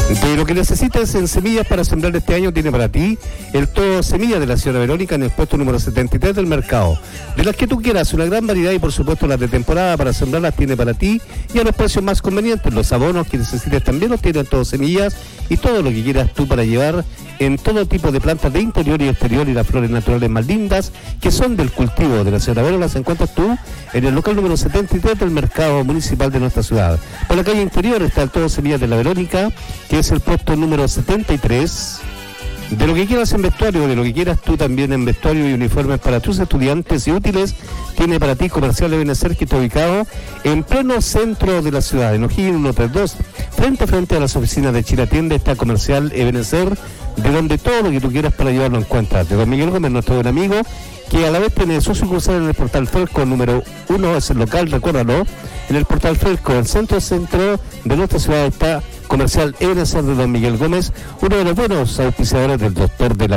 De lo que necesites en semillas para sembrar este año tiene para ti el todo semillas de la señora Verónica en el puesto número 73 del mercado. De las que tú quieras, una gran variedad y por supuesto las de temporada para sembrarlas tiene para ti y a los precios más convenientes. Los abonos que necesites también los tienen todo semillas y todo lo que quieras tú para llevar en todo tipo de plantas de interior y exterior y las flores naturales más lindas que son del cultivo de la señora Verónica las encuentras tú en el local número 73 del mercado municipal de nuestra ciudad. Por la calle interior está el todo semillas de la Verónica, que es el puesto número 73. De lo que quieras en vestuario, de lo que quieras tú también en vestuario y uniformes para tus estudiantes y útiles, tiene para ti Comercial Ebenezer, que está ubicado en pleno centro de la ciudad, en O'Higgins 132, frente a las oficinas de Chilatienda está Comercial Ebenezer, de donde todo lo que tú quieras para llevarlo encuentras. De don Miguel Gómez, nuestro buen amigo, que a la vez tiene su sucursal en el Portal Fresco número 1, es el local, recuérdalo, en el Portal Fresco, el centro de nuestra ciudad está Comercial Ebenezer de don Miguel Gómez, uno de los buenos auspiciadores del doctor de la